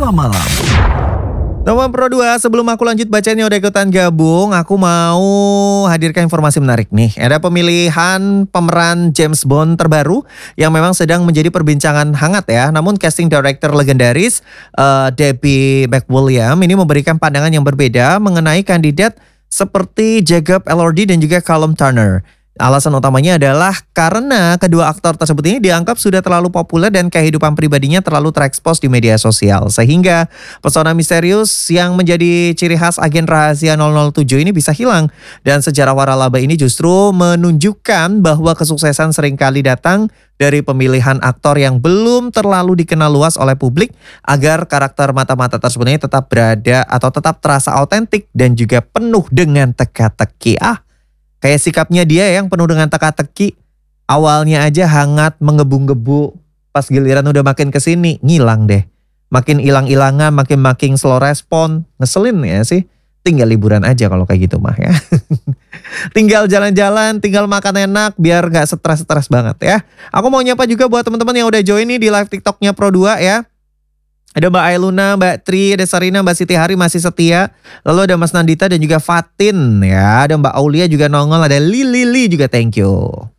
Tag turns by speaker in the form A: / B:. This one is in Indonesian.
A: malam-malam.
B: Teman Pro 2, sebelum aku lanjut bacanya udah ikutan gabung, aku mau hadirkan informasi menarik nih. Ada pemilihan pemeran James Bond terbaru yang memang sedang menjadi perbincangan hangat ya. Namun casting director legendaris Debbie McWilliam ini memberikan pandangan yang berbeda mengenai kandidat seperti Jacob Elordi dan juga Callum Turner. Alasan utamanya adalah karena kedua aktor tersebut ini dianggap sudah terlalu populer dan kehidupan pribadinya terlalu terekspos di media sosial. Sehingga pesona misterius yang menjadi ciri khas agen rahasia 007 ini bisa hilang. Dan sejarah waralaba ini justru menunjukkan bahwa kesuksesan seringkali datang dari pemilihan aktor yang belum terlalu dikenal luas oleh publik agar karakter mata-mata tersebut ini tetap berada atau tetap terasa autentik dan juga penuh dengan teka-teki. Kayak sikapnya dia yang penuh dengan teka-teki. Awalnya aja hangat menggebu-gebu. Pas giliran udah makin kesini ngilang deh. Makin hilang-hilangan, makin slow respon. Ngeselin ya sih. Tinggal liburan aja kalau kayak gitu mah ya. Tinggal jalan-jalan, tinggal makan enak biar gak stres-stres banget ya. Aku mau nyapa juga buat teman-teman yang udah join nih di live TikToknya Pro 2 ya. Ada Mbak Ailuna, Mbak Tri, ada Sarina, Mbak Siti Hari masih setia. Lalu ada Mas Nandita dan juga Fatin ya. Ada Mbak Aulia juga nongol, ada Lili juga thank you.